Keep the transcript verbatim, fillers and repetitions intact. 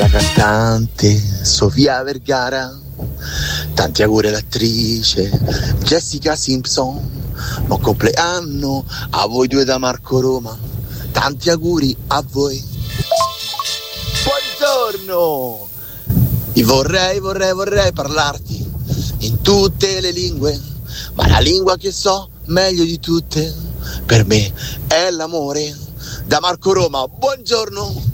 alla cantante Sofia Vergara, tanti auguri all'attrice Jessica Simpson, buon compleanno a voi due da Marco Roma, tanti auguri a voi. Buongiorno! E vorrei, vorrei, vorrei parlarti in tutte le lingue, ma la lingua che so meglio di tutte per me è l'amore. Da Marco Roma, buongiorno!